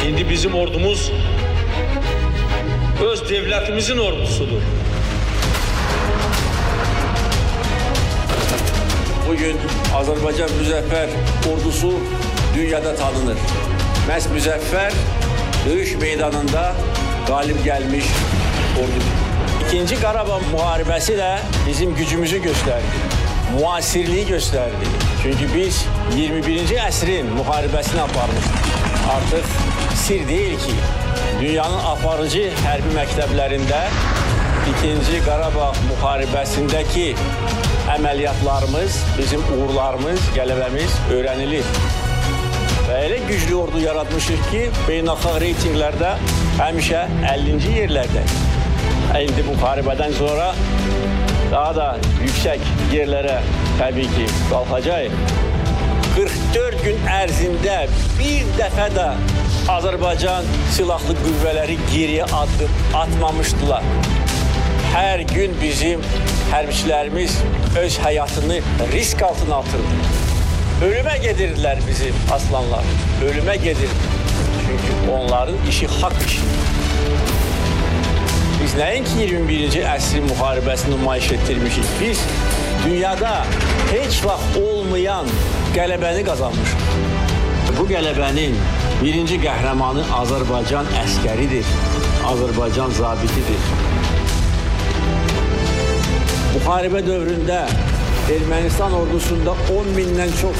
İndi bizim ordumuz öz devletimizin ordusudur. Bugün Azərbaycan Müzəffər ordusu dünyada tanınır. Məhz Müzəffər döyüş meydanında qalib gəlmiş ordudur. İkinci Qarabağ müharibəsi də bizim gücümüzü göstərdi. Müasirliyi göstərdi. Çünki biz 21-ci əsrin müharibəsini aparmışıq. Artıq sir deyil ki, dünyanın aparıcı hərbi məktəblərində İkinci Qarabağ müharibəsindəki əməliyyatlarımız, bizim uğurlarımız, qələbəmiz öyrənilir. Və elə güclü ordu yaratmışıq ki, beynəlxalq reytinqlərdə həmişə 50-ci yerlərdəyik. İndi bu müharibədən sonra daha da yüksək yerlərə təbii ki qalxacaq. 44 gün ərzində bir dəfə də Azərbaycan silahlı qüvvələri geriyə addım atmamışdılar. Hər gün bizim hərbiçilərimiz öz həyatını risk altına atırdı. Ölümə gedirdilər bizim aslanlar. Ölümə gedirdi. Çünki onların işi haqq işi. Biz nəinki 21-ci əsrin müharibəsini nümayiş etdirmişik. Biz dünyada heç vaxt olmayan qələbəni qazanmışıq. Bu qələbənin birinci qəhrəmanı Azərbaycan əskəridir, Azərbaycan zabitidir. Müharibə dövründə Ermənistan ordusunda 10 mindən çox